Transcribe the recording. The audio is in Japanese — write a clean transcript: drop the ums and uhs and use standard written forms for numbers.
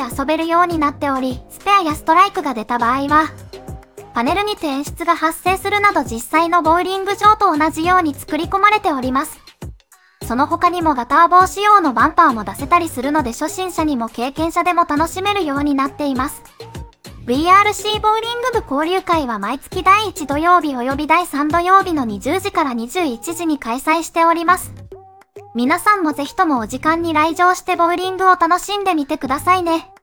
遊べるようになっており、スペアやストライクが出た場合は、パネルにて演出が発生するなど実際のボウリング場と同じように作り込まれております。その他にもガター棒仕様のバンパーも出せたりするので初心者にも経験者でも楽しめるようになっています。VRC ボウリング部交流会は毎月第1土曜日及び第3土曜日の20時から21時に開催しております。皆さんもぜひともお時間に来場してボウリングを楽しんでみてくださいね。